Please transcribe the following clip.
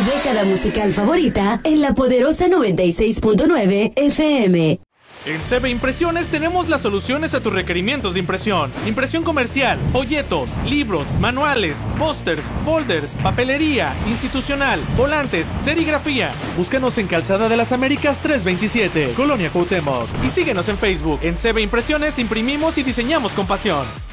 década musical favorita en la poderosa 96.9 FM. En CB Impresiones tenemos las soluciones a tus requerimientos de impresión. Impresión comercial, folletos, libros, manuales, pósters, folders, papelería, institucional, volantes, serigrafía. Búscanos en Calzada de las Américas 327, Colonia Cuauhtémoc. Y síguenos en Facebook. En CB Impresiones imprimimos y diseñamos con pasión.